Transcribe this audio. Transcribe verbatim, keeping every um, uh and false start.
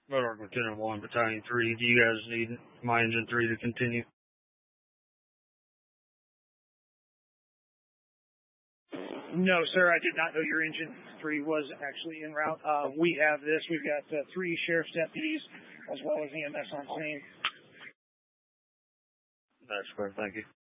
Red Arc Lieutenant one, Battalion three. Do you guys need my engine three to continue? No, sir, I did not know your engine three was actually en route. Uh, we have this. We've got uh, three sheriff's deputies as well as E M S on scene. That's fair. Thank you.